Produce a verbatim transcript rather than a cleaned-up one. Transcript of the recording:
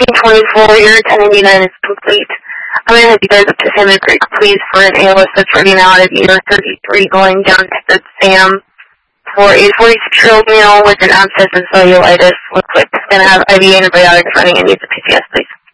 fourteen twenty-four, your attending unit is complete. I'm going to head you guys up to Salmon Creek, please, for an A L S that's running out at year thirty-three, going down to the SAM for a forty-six-year-old male with an abscess and cellulitis. Looks like he's going to have I V antibiotics running and needs a P C S, please.